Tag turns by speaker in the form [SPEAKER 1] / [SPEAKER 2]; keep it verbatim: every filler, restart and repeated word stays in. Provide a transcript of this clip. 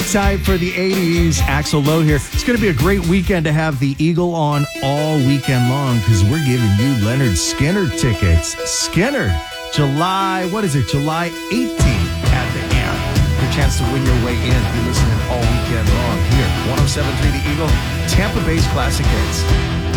[SPEAKER 1] Appetite for the eighties. Axl Lowe here. It's going to be a great weekend to have the Eagle on all weekend long because we're giving you Leonard Skinner tickets. Skinner, July, what is it, July eighteenth at the Amp. Your chance to win your way in. You're listening all weekend long here. one oh seven point three The Eagle, Tampa Bay's Classic Hits.